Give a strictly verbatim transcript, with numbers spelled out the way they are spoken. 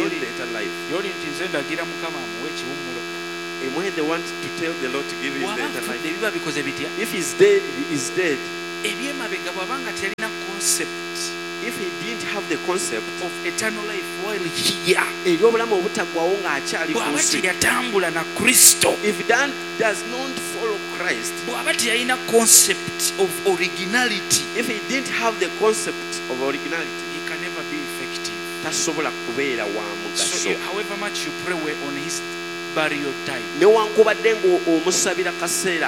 better life. Yoli nti nze ndagira Mukama amuwe ekiwummulo. And when they want to tell the Lord to give him better life, Biba bikoze bitya? if he's dead, he is dead. Ebyemabega bw'abanga talina concept If he didn't have the concept of eternal life while here, ebyobulamu obutaggwawo ng'akyali ku bw'aba nsi, teyatambula na Kristo, if Dan does not follow Christ, bw'aba teyalina concept of originality, if he didn't have the concept of originality, he can never be effective. tasobola kubeera wa So mugaso. however much you pray on his burial time, Newankubadde ng'omusabira kaseera